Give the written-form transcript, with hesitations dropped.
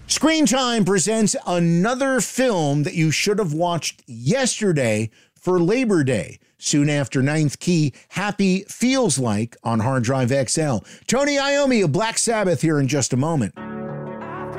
Screen Time presents another film that you should have watched yesterday for Labor Day. Soon after Ninth Key, Happy Feels Like on Hard Drive XL. Tony Iommi of Black Sabbath here in just a moment.